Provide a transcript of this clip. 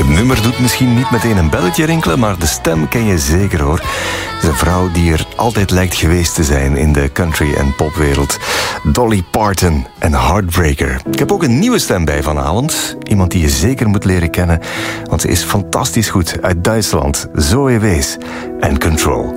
Het nummer doet misschien niet meteen een belletje rinkelen, maar de stem ken je zeker hoor. Het is een vrouw die er altijd lijkt geweest te zijn in de country- en popwereld. Dolly Parton en Heartbreaker. Ik heb ook een nieuwe stem bij vanavond. Iemand die je zeker moet leren kennen, want ze is fantastisch goed uit Duitsland. Zoe Wees en Control.